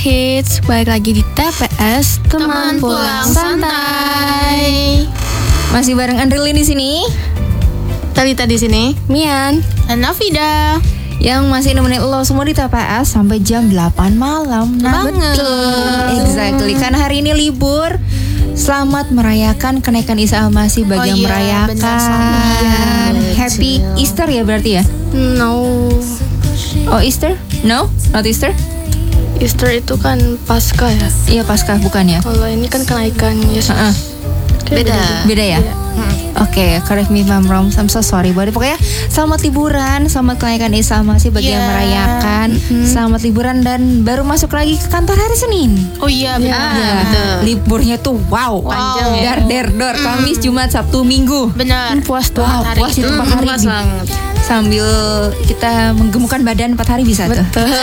hits, balik lagi di TPS Teman Pulang Santai. Masih bareng Andrelin di sini, Talita di sini, Mian, dan Nafida yang masih nemenin lo semua di TPS sampai jam 8 malam. Nah, betul. Exactly. Karena hari ini libur. Selamat merayakan kenaikan Isa Al-Masih bagi yang merayakan. Happy Easter ya berarti ya? No. Oh, Easter? No? Not Easter? Easter itu kan Paskah ya. Iya, Paskah bukan ya? Kalau ini kan kenaikan Yesus. Beda ya? Oke, correct me if I'm wrong. I'm so sorry. Pokoknya selamat liburan, selamat kenaikan Isa Al-Masih bagi yang merayakan. Selamat liburan dan baru masuk lagi ke kantor hari Senin. Oh iya, betul. Liburnya tuh panjang ya. Dar. Kamis, Jumat, Sabtu, Minggu. Benar. Puas tuh. Puas itu 4 hari. Puas banget. Sambil kita menggemukkan badan 4 hari bisa tuh.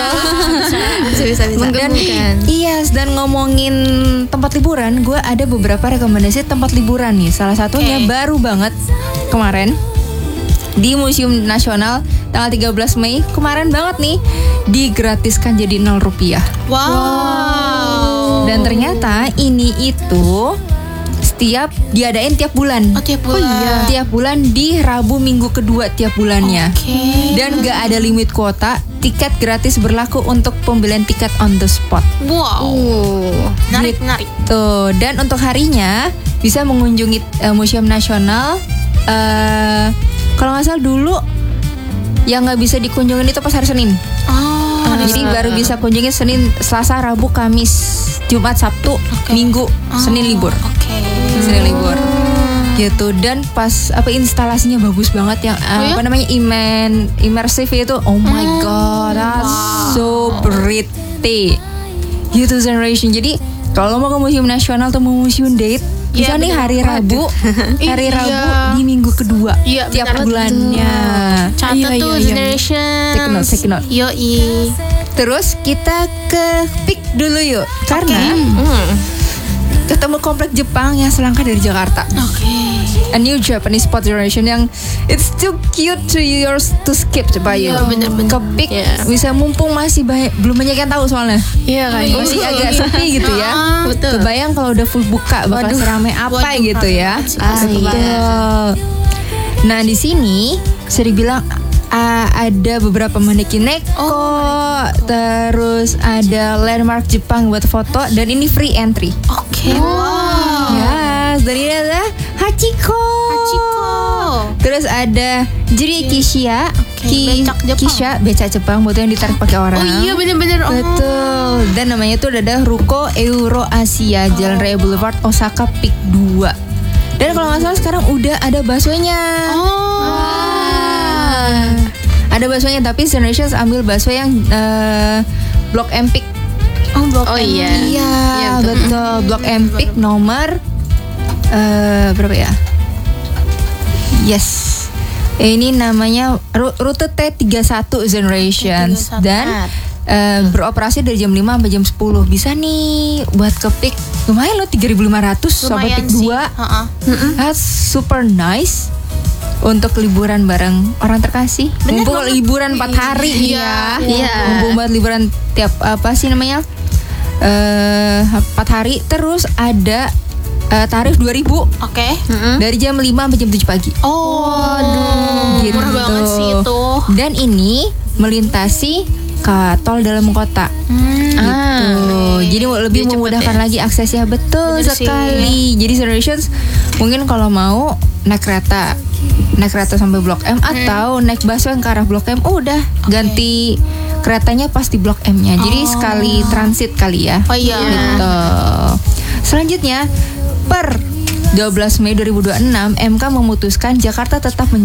Bisa. Menggemukkan. Iya, dan ngomongin tempat liburan, gue ada beberapa rekomendasi tempat liburan nih. Salah satunya baru banget kemarin di Museum Nasional tanggal 13 Mei. Kemarin banget nih digratiskan jadi 0 rupiah. Wow. Dan ternyata ini itu diadain tiap bulan. Tiap bulan. Tiap bulan di Rabu Minggu kedua tiap bulannya. Dan gak ada limit kuota. Tiket gratis berlaku untuk pembelian tiket on the spot. Wow. Menarik. Tuh, dan untuk harinya bisa mengunjungi Museum Nasional. Kalau nggak salah dulu yang nggak bisa dikunjungin itu pas hari Senin. Jadi baru bisa kunjungin Senin, Selasa, Rabu, Kamis, Jumat, Sabtu, Minggu, Senin libur. Senin libur. Gitu. Dan pas instalasinya bagus banget yang immersive itu. Oh my god, that's so pretty. Gitu Generation. Jadi kalau mau ke Museum Nasional atau mau Museum Date, bisa nih hari Rabu di minggu kedua tiap bulannya. Catat tuh Generation. Take note. Yoi. Terus kita ke PIK dulu yuk. Karena ketemu komplek Jepang yang selangkah dari Jakarta. A new Japanese spot generation yang it's too cute to skip coba yuk. Ke PIK bisa mumpung masih belum banyak yang tahu soalnya. Iya kan. Masih agak sepi gitu ya. Betul. Kebayang kalau udah full buka bakal seramai apa gitu ya. Nah, di sini bisa dibilang ada beberapa manekin neko, terus ada landmark Jepang buat foto, dan ini free entry. Wow. Yes, dari ini ada Hachiko. Terus ada Jiri Kisha, becak Jepang buat yang ditarik pakai orang. Oh iya, bener-bener. Betul. Dan namanya tuh ada Ruko Euro Asia, Jalan Raya Boulevard, Osaka, PIK 2. Dan kalau nggak salah sekarang udah ada baksonya. Ada baksonya, tapi Generations ambil bakso yang Blok M PIK. Iya, betul. Blok M PIK nomor berapa ya? Yes. Ini namanya rute T31 Generations. Dan beroperasi dari jam 5 sampai jam 10. Bisa nih buat ke PIK. Lumayan loh, 3.500 sampai PIK 2. That's super nice. Untuk liburan bareng orang terkasih. Mumpung liburan 4 hari ya. Mumpung buat liburan tiap 4 hari. Terus ada tarif 2.000. Dari jam 5 sampai jam 7 pagi. Gitu. Murah banget sih itu. Dan ini melintasi ke tol dalam kota. Gitu. Jadi lebih memudahkan lagi aksesnya. Betul sekali. Jadi Generations mungkin kalau mau naik kereta sampai Blok M atau naik busway yang ke arah Blok M, udah ganti keretanya pas di Blok M-nya. Jadi sekali transit kali ya. Gitu. Selanjutnya per 12 Mei 2026 MK memutuskan Jakarta tetap